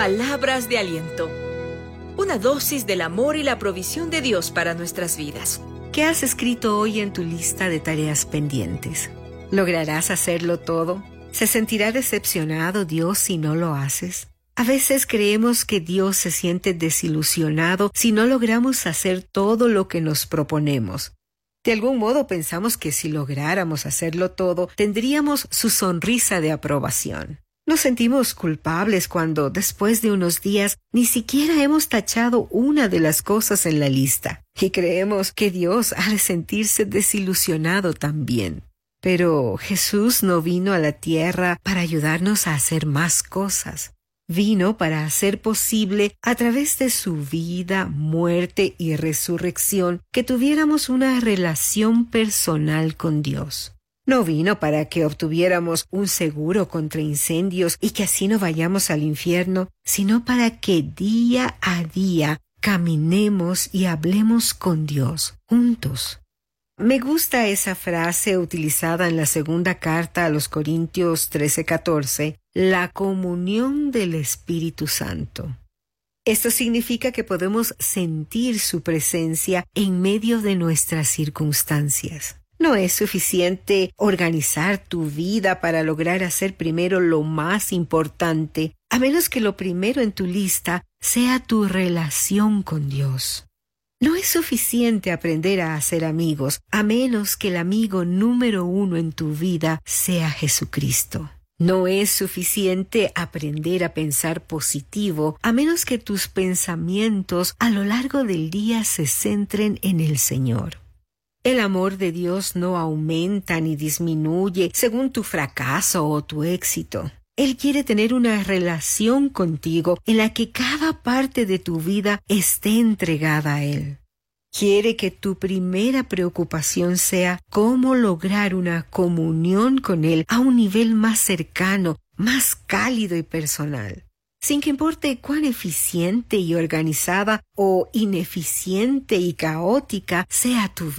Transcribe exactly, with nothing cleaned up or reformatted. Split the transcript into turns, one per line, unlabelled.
Palabras de aliento. Una dosis del amor y la provisión de Dios para nuestras vidas.
¿Qué has escrito hoy en tu lista de tareas pendientes? ¿Lograrás hacerlo todo? ¿Se sentirá decepcionado Dios si no lo haces? A veces creemos que Dios se siente desilusionado si no logramos hacer todo lo que nos proponemos. De algún modo pensamos que si lográramos hacerlo todo, tendríamos su sonrisa de aprobación. Nos sentimos culpables cuando, después de unos días, ni siquiera hemos tachado una de las cosas en la lista, y creemos que Dios ha de sentirse desilusionado también. Pero Jesús no vino a la tierra para ayudarnos a hacer más cosas. Vino para hacer posible, a través de su vida, muerte y resurrección, que tuviéramos una relación personal con Dios. No vino para que obtuviéramos un seguro contra incendios y que así no vayamos al infierno, sino para que día a día caminemos y hablemos con Dios juntos. Me gusta esa frase utilizada en la segunda carta a los Corintios trece catorce, la comunión del Espíritu Santo. Esto significa que podemos sentir su presencia en medio de nuestras circunstancias. No es suficiente organizar tu vida para lograr hacer primero lo más importante, a menos que lo primero en tu lista sea tu relación con Dios. No es suficiente aprender a hacer amigos, a menos que el amigo número uno en tu vida sea Jesucristo. No es suficiente aprender a pensar positivo, a menos que tus pensamientos a lo largo del día se centren en el Señor. El amor de Dios no aumenta ni disminuye según tu fracaso o tu éxito. Él quiere tener una relación contigo en la que cada parte de tu vida esté entregada a Él. Quiere que tu primera preocupación sea cómo lograr una comunión con Él a un nivel más cercano, más cálido y personal. Sin que importe cuán eficiente y organizada o ineficiente y caótica sea tu vida.